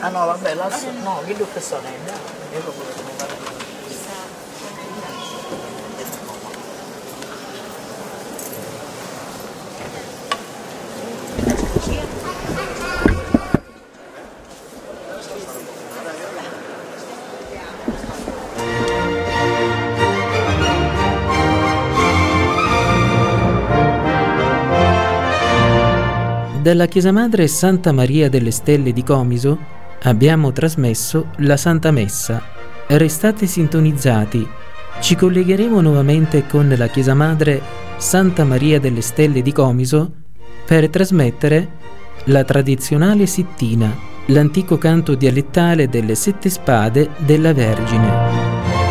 Ah no, vabbè, no, chi che sono? Io proprio come parlo. Dalla Chiesa Madre Santa Maria delle Stelle di Comiso abbiamo trasmesso la Santa Messa. Restate sintonizzati. Ci collegheremo nuovamente con la Chiesa Madre Santa Maria delle Stelle di Comiso per trasmettere la tradizionale sittina, l'antico canto dialettale delle Sette Spade della Vergine.